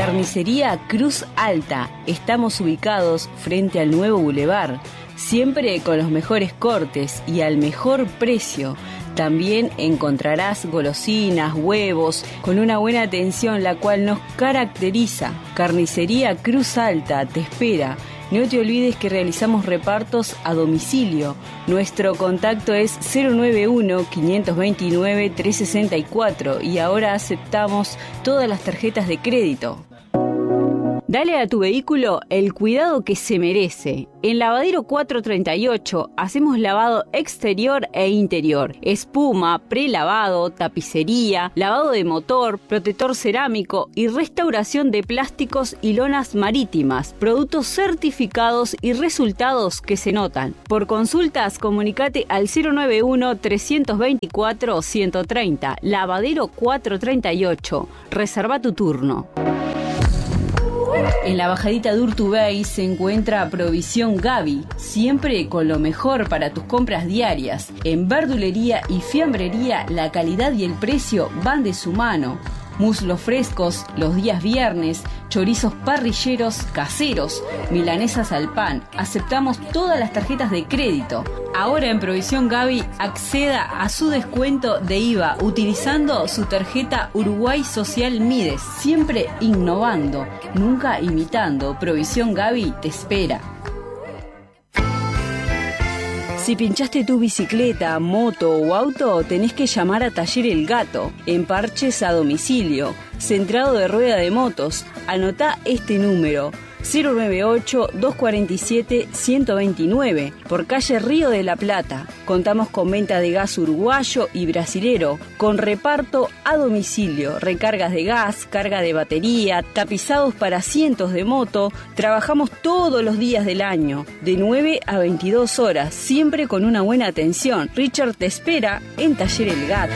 Carnicería Cruz Alta. Estamos ubicados frente al nuevo bulevar, siempre con los mejores cortes y al mejor precio. También encontrarás golosinas, huevos, con una buena atención la cual nos caracteriza. Carnicería Cruz Alta te espera. No te olvides que realizamos repartos a domicilio. Nuestro contacto es 091-529-364 y ahora aceptamos todas las tarjetas de crédito. Dale a tu vehículo el cuidado que se merece. En Lavadero 438 hacemos lavado exterior e interior, espuma, prelavado, tapicería, lavado de motor, protector cerámico y restauración de plásticos y lonas marítimas, productos certificados y resultados que se notan. Por consultas, comunicate al 091-324-130, Lavadero 438. Reserva tu turno. En la bajadita de Urtubey se encuentra Provisión Gaby, siempre con lo mejor para tus compras diarias. En verdulería y fiambrería la calidad y el precio van de su mano. Muslos frescos los días viernes, chorizos parrilleros caseros, milanesas al pan. Aceptamos todas las tarjetas de crédito. Ahora en Provisión Gaby acceda a su descuento de IVA utilizando su tarjeta Uruguay Social Mides, siempre innovando, nunca imitando. Provisión Gaby te espera. Si pinchaste tu bicicleta, moto o auto, tenés que llamar a Taller El Gato, en parches a domicilio, centrado de rueda de motos. Anotá este número, 098-247-129, por calle Río de la Plata. Contamos con venta de gas uruguayo y brasilero, con reparto a domicilio, recargas de gas, carga de batería, tapizados para asientos de moto. Trabajamos todos los días del año, de 9 a 22 horas, siempre con una buena atención. Richard te espera en Taller El Gato.